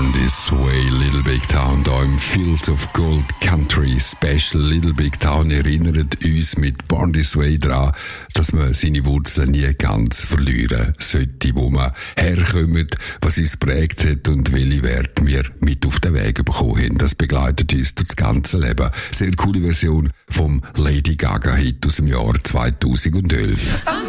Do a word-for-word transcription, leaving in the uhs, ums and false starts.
Born This Way, Little Big Town, da im Fields of Gold Country Special. Little Big Town erinnert uns mit Born This Way daran, dass man seine Wurzeln nie ganz verlieren sollte, wo man herkommt, was uns prägt hat und welche Werte wir mit auf den Weg bekommen haben. Das begleitet uns durch das ganze Leben. Sehr coole Version vom Lady Gaga Hit aus dem Jahr zweitausendelf.